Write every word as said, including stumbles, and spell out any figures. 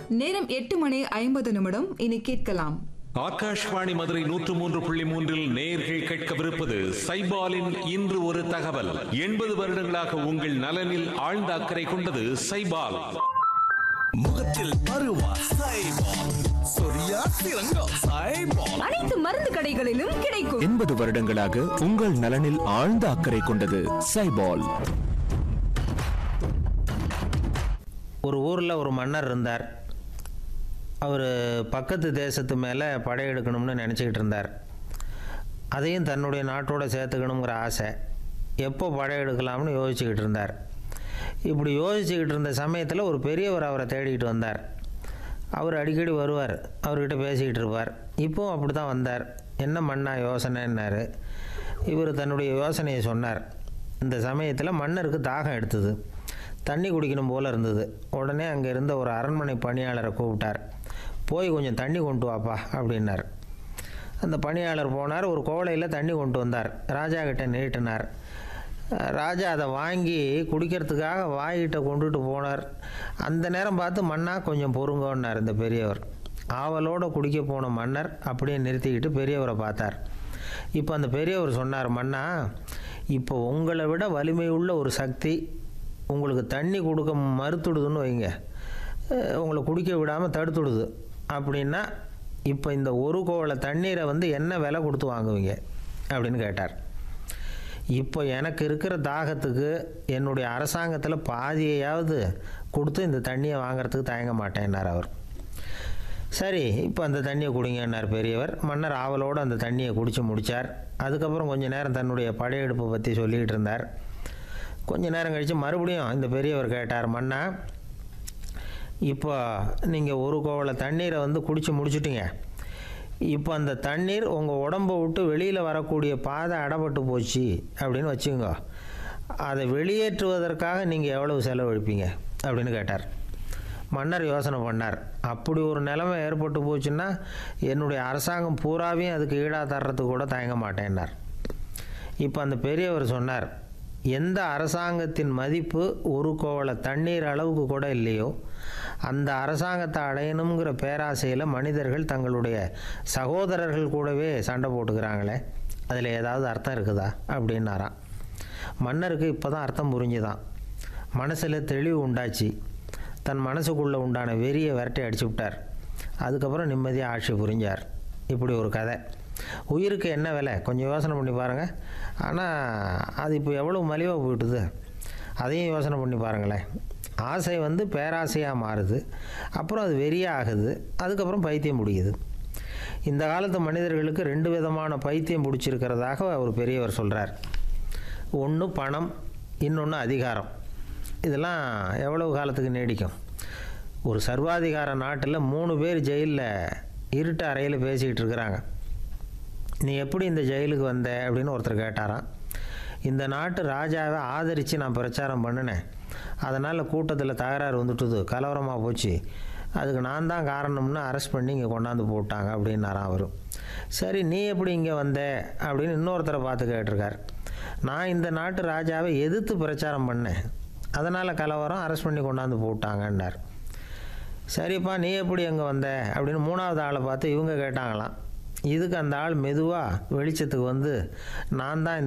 நேரம் எட்டு மணி ஐம்பது நிமிடம். இனி கேட்கலாம் ஆகாஷ்வாணி மதுரை நூற்று மூன்று புள்ளி மூன்றில் நேர்கள் கேட்கவிருப்பது சைபாலின் இன்று ஒரு தகவல். எண்பது வருடங்களாக உங்கள் நலனில் ஆழ்ந்த அக்கறை கொண்டது சைபால். முகத்தில் பருவா சைபால், சொரியா சிறங்கம் சைபால், அனைத்து மருந்து கடைகளிலும் கிடைக்கும். எண்பது வருடங்களாக உங்கள் நலனில் ஆழ்ந்த அக்கறை கொண்டது சைபால். ஒரு ஊரில் ஒரு மன்னர் இருந்தார். அவர் பக்கத்து தேசத்து மேலே படையெடுக்கணும்னு நினச்சிக்கிட்டு இருந்தார். அதையும் தன்னுடைய நாட்டோடு சேர்த்துக்கணுங்கிற ஆசை. எப்போ படையெடுக்கலாம்னு யோசிச்சுக்கிட்டு இருந்தார். இப்படி யோசிச்சுக்கிட்டு இருந்த சமயத்தில் ஒரு பெரியவர் அவரை தேடிக்கிட்டு வந்தார். அவர் அடிக்கடி வருவார், அவர்கிட்ட பேசிக்கிட்டு இருப்பார். இப்போவும் அப்படி தான் வந்தார். என்ன மன்னா யோசனைன்னாரு. இவர் தன்னுடைய யோசனையை சொன்னார். இந்த சமயத்தில் மன்னருக்கு தாகம் எடுத்தது. தண்ணி குடிக்கணும் போல் இருந்தது. உடனே அங்கே இருந்த ஒரு அரண்மனை பணியாளரை கூப்பிட்டார். போய் கொஞ்சம் தண்ணி கொண்டு வாப்பா அப்படின்னார். அந்த பணியாளர் போனார். ஒரு கோவளையில் தண்ணி கொண்டு வந்தார். ராஜா கிட்ட நீட்டினார். ராஜா அதை வாங்கி குடிக்கிறதுக்காக வாய்கிட்ட கொண்டுட்டு போனார். அந்த நேரம் பார்த்து மன்னா கொஞ்சம் பொறுங்கன்னார் இந்த பெரியவர். ஆவலோடு குடிக்க போன மன்னர் அப்படியே நிறுத்திக்கிட்டு பெரியவரை பார்த்தார். இப்போ அந்த பெரியவர் சொன்னார், மன்னா, இப்போ உங்களை விட வலிமை உள்ள ஒரு சக்தி உங்களுக்கு தண்ணி கொடுக்க மறுத்துடுதுன்னு வைங்க, உங்களை குடிக்க விடாமல் தடுத்துடுது அப்படின்னா, இப்போ இந்த ஒரு கோவளை தண்ணீரை வந்து என்ன விலை கொடுத்து வாங்குவீங்க அப்படின்னு கேட்டார். இப்போ எனக்கு இருக்கிற தாகத்துக்கு என்னுடைய அரசாங்கத்தில் பாதியையாவது கொடுத்து இந்த தண்ணியை வாங்கிறதுக்கு தயங்க மாட்டேன்னார் அவர். சரி, இப்போ அந்த தண்ணியை குடிங்கன்னார் பெரியவர். மன்னர் ஆவலோடு அந்த தண்ணியை குடித்து முடித்தார். அதுக்கப்புறம் கொஞ்சம் நேரம் தன்னுடைய படையெடுப்பை பற்றி சொல்லிக்கிட்டு இருந்தார். கொஞ்ச நேரம் கழித்து மறுபடியும் இந்த பெரியவர் கேட்டார், மன்னா, இப்போ நீங்கள் ஒரு கோவளை தண்ணீரை வந்து குடித்து முடிச்சுட்டீங்க. இப்போ அந்த தண்ணீர் உங்கள் உடம்பை விட்டு வெளியில் வரக்கூடிய பாதை அடைபட்டு போச்சு அப்படின்னு வச்சுக்கோங்க. அதை வெளியேற்றுவதற்காக நீங்கள் எவ்வளவு செலவழிப்பீங்க அப்படின்னு கேட்டார். மன்னர் யோசனை பண்ணார். அப்படி ஒரு நிலைமை ஏற்பட்டு போச்சுன்னா என்னுடைய அரசாங்கம் பூராவையும் அதுக்கு ஈடாக தர்றதுக்கு கூட தயங்க மாட்டேன்னார். இப்போ அந்த பெரியவர் சொன்னார், எந்த அரசாங்கத்தின் மதிப்பு ஒரு கோவளை தண்ணீர் அளவுக்கு கூட இல்லையோ அந்த அரசாங்கத்தை அடையணுங்கிற பேராசையில் மனிதர்கள் தங்களுடைய சகோதரர்கள் கூடவே சண்டை போட்டுக்கிறாங்களே, அதில் ஏதாவது அர்த்தம் இருக்குதா அப்படின்னாராம். மன்னருக்கு இப்போ தான் அர்த்தம் புரிஞ்சுதான். மனசில் தெளிவு உண்டாச்சு. தன் மனசுக்குள்ளே உண்டான வெறியை விரட்டி அடிச்சு விட்டார். அதுக்கப்புறம் நிம்மதியாக ஆட்சி புரிஞ்சார். இப்படி ஒரு கதை. உயிருக்கு என்ன விலை கொஞ்சம் யோசனை பண்ணி பாருங்கள். ஆனால் அது இப்போ எவ்வளோ மலிவாக போயிட்டுது, அதையும் யோசனை பண்ணி பாருங்களேன். ஆசை வந்து பேராசையாக மாறுது, அப்புறம் அது வெறியாக ஆகுது, அதுக்கப்புறம் பைத்தியம் பிடிக்குது. இந்த காலத்து மனிதர்களுக்கு ரெண்டு விதமான பைத்தியம் பிடிச்சிருக்கிறதாக ஒரு பெரியவர் சொல்கிறார். ஒன்று பணம், இன்னொன்று அதிகாரம். இதெல்லாம் எவ்வளவு காலத்துக்கு நீடிக்கும்? ஒரு சர்வாதிகார நாட்டில் மூணு பேர் ஜெயிலில் இருட்டு அறையில் பேசிக்கிட்டு இருக்கிறாங்க. நீ எப்படி இந்த ஜெயிலுக்கு வந்த அப்படின்னு ஒருத்தர் கேட்டாராம். இந்த நாட்டு ராஜாவை ஆதரித்து நான் பிரச்சாரம் பண்ணினேன், அதனால் கூட்டத்தில் தகராறு வந்துட்டுது, கலவரமாக போச்சு, அதுக்கு நான் தான் காரணம்னு அரெஸ்ட் பண்ணி இங்கே கொண்டாந்து போட்டாங்க அப்படின்னாராம் அவர். சரி, நீ எப்படி இங்கே வந்த அப்படின்னு இன்னொருத்தரை பார்த்து கேட்டிருக்கார். நான் இந்த நாட்டு ராஜாவை எதிர்த்து பிரச்சாரம் பண்ணேன், அதனால் கலவரம், அரெஸ்ட் பண்ணி கொண்டாந்து போட்டாங்கன்னார். சரிப்பா, நீ எப்படி அங்கே வந்த அப்படின்னு மூணாவது ஆளை பார்த்து இவங்க கேட்டாங்களாம். இதுக்கு அந்த ஆள் மெதுவாக வெளிச்சத்துக்கு வந்து, நான் தான்